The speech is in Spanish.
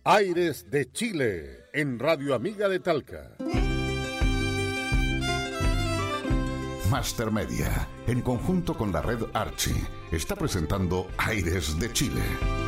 Aires de Chile, en Radio Amiga de Talca. Master Media, en conjunto con la red Archie, está presentando Aires de Chile.